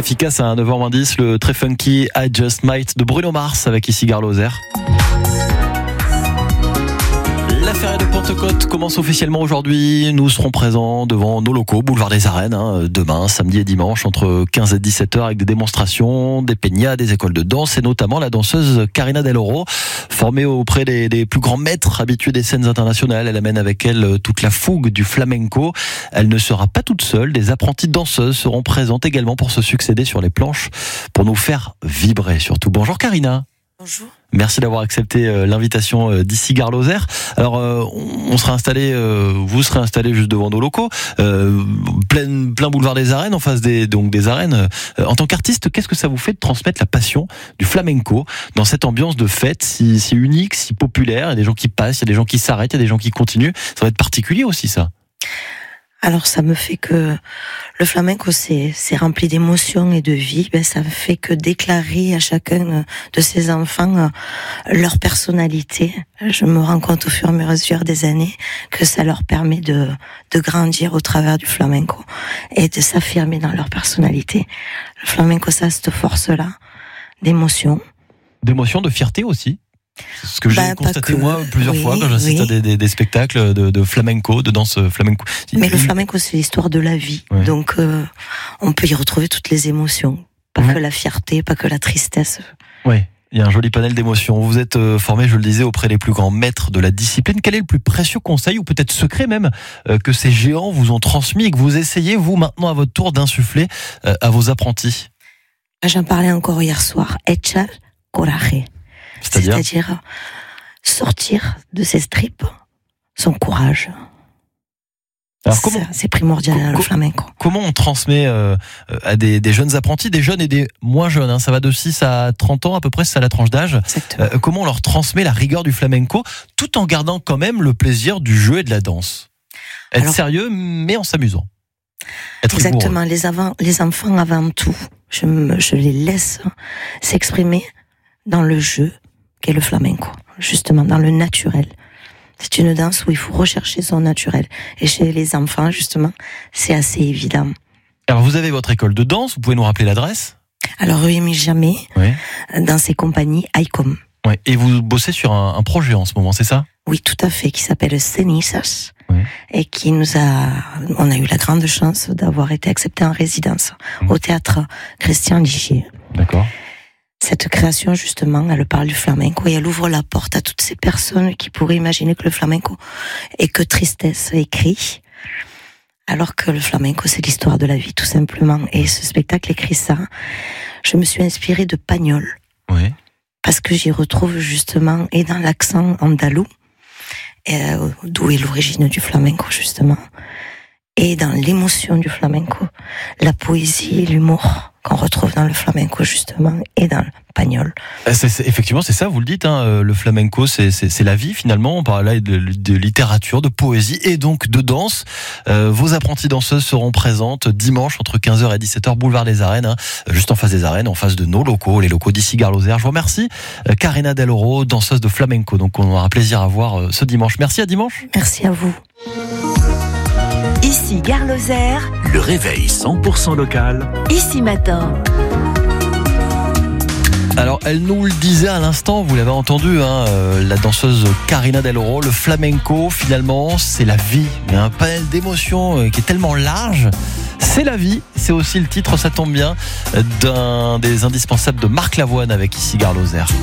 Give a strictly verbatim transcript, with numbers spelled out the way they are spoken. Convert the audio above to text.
efficace à neuf heures moins dix, le très funky I Just Might de Bruno Mars avec ici Garloser. La feria de Pentecôte commence officiellement aujourd'hui. Nous serons présents devant nos locaux, boulevard des Arènes, hein, demain, samedi et dimanche, entre quinze et dix-sept heures, avec des démonstrations, des peñas, des écoles de danse, et notamment la danseuse Karina Del Oro, formée auprès des, des plus grands maîtres habitués des scènes internationales. Elle amène avec elle toute la fougue du flamenco. Elle ne sera pas toute seule. Des apprenties danseuses seront présentes également pour se succéder sur les planches, pour nous faire vibrer surtout. Bonjour Karina. Bonjour. Merci d'avoir accepté l'invitation d'ici Garloser. Alors, on sera installé, vous serez installé juste devant nos locaux, plein, plein boulevard des Arènes, en face des, donc des Arènes. En tant qu'artiste, qu'est-ce que ça vous fait de transmettre la passion du flamenco dans cette ambiance de fête si, si unique, si populaire? Il y a des gens qui passent, il y a des gens qui s'arrêtent, il y a des gens qui continuent. Ça va être particulier aussi, ça. Alors ça me fait que le flamenco c'est, c'est rempli d'émotions et de vie, ben, ça me fait que déclarer à chacun de ces enfants leur personnalité. Je me rends compte au fur et à mesure des années que ça leur permet de, de grandir au travers du flamenco et de s'affirmer dans leur personnalité. Le flamenco, ça a cette force-là, d'émotion. D'émotion, de fierté aussi. C'est ce que j'ai bah, constaté que, moi plusieurs oui, fois quand j'assiste oui. à des, des, des spectacles de, de flamenco, de danse flamenco. Mais le flamenco, c'est l'histoire de la vie. Ouais. Donc, euh, on peut y retrouver toutes les émotions. Pas mmh. que la fierté, pas que la tristesse. Oui, il y a un joli panel d'émotions. Vous êtes euh, formé, je le disais, auprès des plus grands maîtres de la discipline. Quel est le plus précieux conseil, ou peut-être secret même, euh, que ces géants vous ont transmis et que vous essayez, vous, maintenant, à votre tour, d'insuffler euh, à vos apprentis? J'en parlais encore hier soir. Echar coraje. C'est-à-dire, C'est-à-dire sortir de ses tripes son courage. Alors comment, c'est, c'est primordial dans le flamenco. Comment on transmet euh, à des, des jeunes apprentis, des jeunes et des moins jeunes, hein, ça va de six à trente ans à peu près, c'est ça la tranche d'âge. Euh, comment on leur transmet la rigueur du flamenco tout en gardant quand même le plaisir du jeu et de la danse? Être Alors, sérieux mais en s'amusant. Être exactement, les, avant, les enfants avant tout, je, me, je les laisse s'exprimer dans le jeu qu'est le flamenco, justement dans le naturel. C'est une danse où il faut rechercher son naturel. Et chez les enfants, justement, c'est assez évident. Alors, vous avez votre école de danse, vous pouvez nous rappeler l'adresse? Alors, rue Émile Jamet, oui. Dans ses compagnies I C O M. Ouais. Et vous bossez sur un, un projet en ce moment, c'est ça? Oui, tout à fait, qui s'appelle Cenizas, oui. Et qui nous a... On a eu la grande chance d'avoir été accepté en résidence mmh. au théâtre Christian Ligier. D'accord. Cette création, justement, elle parle du flamenco et elle ouvre la porte à toutes ces personnes qui pourraient imaginer que le flamenco est que tristesse et cri, alors que le flamenco, c'est l'histoire de la vie, tout simplement. Et ce spectacle écrit ça. Je me suis inspirée de Pagnol. Oui. Parce que j'y retrouve, justement, et dans l'accent andalou, euh, d'où est l'origine du flamenco, justement, et dans l'émotion du flamenco, la poésie et l'humour qu'on retrouve dans le flamenco, justement, et dans le pagnol. C'est, c'est, effectivement, c'est ça, vous le dites, hein, le flamenco, c'est, c'est, c'est la vie, finalement. On parle là de, de littérature, de poésie et donc de danse. Euh, vos apprenties danseuses seront présentes dimanche entre quinze heures et dix-sept heures, boulevard des Arènes, hein, juste en face des Arènes, en face de nos locaux, les locaux d'ici Garloser. Je vous remercie, euh, Karina Del Oro, danseuse de flamenco. Donc, on aura plaisir à voir euh, ce dimanche. Merci, à dimanche. Merci à vous. Ici Garloser, le réveil cent pour cent local. Ici Matin. Alors, elle nous le disait à l'instant, vous l'avez entendu, hein, euh, la danseuse Karina Del Oro, le flamenco, finalement, c'est la vie. Il y a un panel d'émotions euh, qui est tellement large. C'est la vie, c'est aussi le titre, ça tombe bien, d'un des indispensables de Marc Lavoine avec ici Garloser.